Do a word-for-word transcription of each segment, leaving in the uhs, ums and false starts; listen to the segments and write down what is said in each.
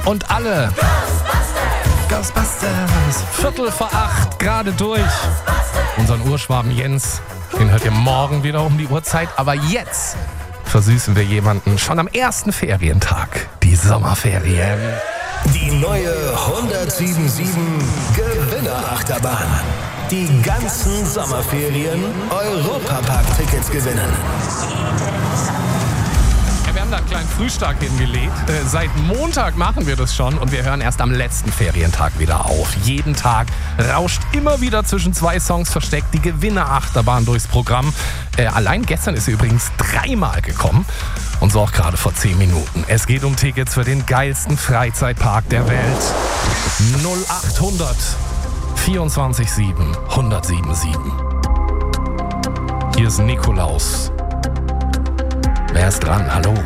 und alle. Ghostbusters. Viertel vor acht, gerade durch. Unseren Urschwaben Jens, den hört ihr morgen wieder um die Uhrzeit. Aber jetzt versüßen wir jemanden schon am ersten Ferientag. Die Sommerferien. Die neue hundertsieben sieben Gewinnerachterbahn. Die ganzen Sommerferien Europapark-Tickets gewinnen. Wir haben da einen kleinen Frühstart hingelegt. Äh, seit Montag machen wir das schon und wir hören erst am letzten Ferientag wieder auf. Jeden Tag rauscht immer wieder zwischen zwei Songs versteckt die Gewinnerachterbahn durchs Programm. Äh, allein gestern ist sie übrigens dreimal gekommen und so auch gerade vor zehn Minuten. Es geht um Tickets für den geilsten Freizeitpark der Welt. null achthundert vierundzwanzig sieben hundertsieben sieben. Hier ist Nikolaus. Wer ist dran? Hallo?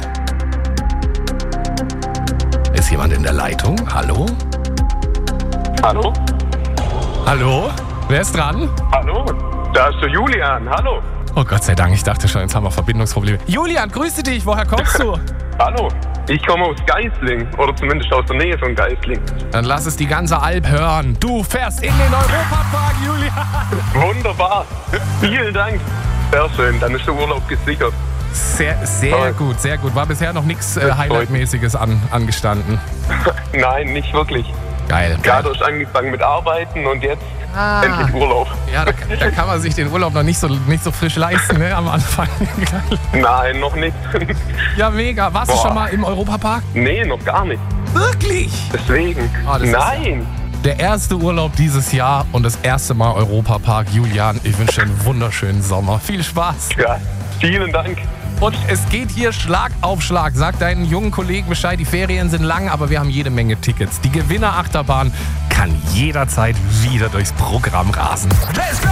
Ist jemand in der Leitung? Hallo? Hallo? Hallo? Wer ist dran? Hallo? Da ist der Julian. Hallo? Oh Gott sei Dank, ich dachte schon, jetzt haben wir Verbindungsprobleme. Julian, grüße dich. Woher kommst du? Hallo? Ich komme aus Geisling. Oder zumindest aus der Nähe von Geisling. Dann lass es die ganze Alp hören. Du fährst in den Europapark, Julian. Wunderbar. Vielen Dank. Sehr schön. Dann ist der Urlaub gesichert. Sehr, sehr Toll. gut, sehr gut. War bisher noch nichts äh, Highlight-mäßiges an, angestanden. Nein, nicht wirklich. Geil. Gerade erst angefangen mit Arbeiten und jetzt Ah. endlich Urlaub. Ja, da, da kann man sich den Urlaub noch nicht so, nicht so frisch leisten, ne, am Anfang. Nein, noch nicht. Ja, mega. Warst Boah. du schon mal im Europapark? Nee, noch gar nicht. Wirklich? Deswegen. Ah, das ist- Nein. Der erste Urlaub dieses Jahr und das erste Mal Europapark. Julian, ich wünsche dir einen wunderschönen Sommer. Viel Spaß. Ja, vielen Dank. Und es geht hier Schlag auf Schlag. Sag deinen jungen Kollegen Bescheid, die Ferien sind lang, aber wir haben jede Menge Tickets. Die Gewinnerachterbahn kann jederzeit wieder durchs Programm rasen. Let's go!